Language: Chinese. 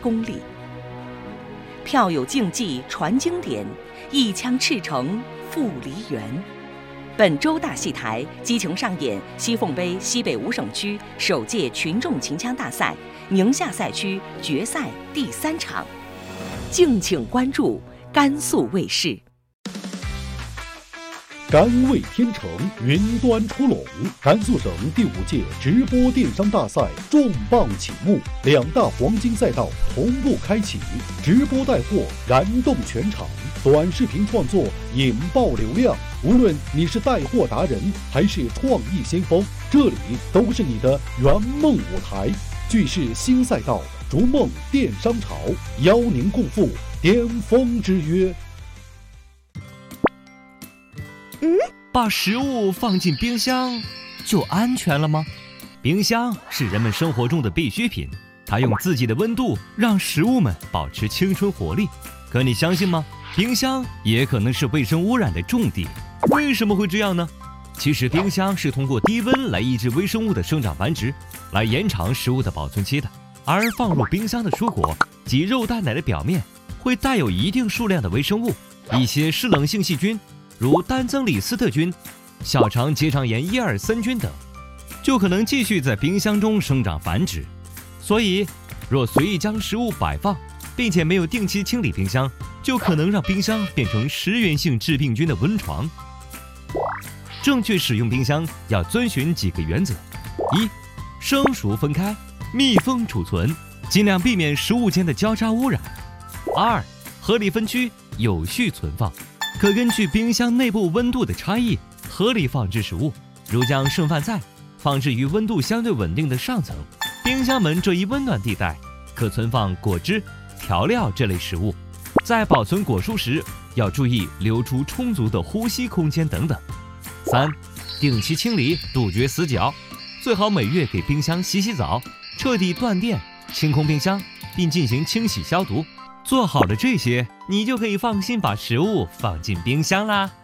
功力。票友竞技传经典，一枪赤诚赴梨园。本周大戏台激情上演西凤杯西北5省区首届群众秦腔大赛宁夏赛区决赛第3场，敬请关注甘肃卫视。 甘味天成云端出笼，甘肃省第5届直播电商大赛重磅启幕，2大黄金赛道同步开启，直播带货燃动全场，短视频创作引爆流量。无论你是带货达人还是创意先锋，这里都是你的圆梦舞台。聚世新赛道，逐梦电商潮，邀您共赴巅峰之约。 把食物放进冰箱就安全了吗？冰箱是人们生活中的必需品，它用自己的温度让食物们保持青春活力。可你相信吗？冰箱也可能是卫生污染的重地。为什么会这样呢？其实冰箱是通过低温来抑制微生物的生长繁殖，来延长食物的保存期的。而放入冰箱的蔬果及肉蛋奶的表面会带有一定数量的微生物，一些湿冷性细菌如单增里斯特菌、小肠结肠炎1、2、3菌等，就可能继续在冰箱中生长繁殖。所以，若随意将食物摆放，并且没有定期清理冰箱，就可能让冰箱变成食源性致病菌的温床。正确使用冰箱要遵循几个原则： 1. 生熟分开，密封储存，尽量避免食物间的交叉污染。 2. 合理分区，有序存放，可根据冰箱内部温度的差异合理放置食物，如将剩饭菜放置于温度相对稳定的上层。冰箱门这一温暖地带可存放果汁、调料这类食物。在保存果蔬时要注意留出充足的呼吸空间等等。3. 定期清理，杜绝死角，最好每月给冰箱洗洗澡，彻底断电，清空冰箱，并进行清洗消毒。做好了这些，你就可以放心把食物放进冰箱啦。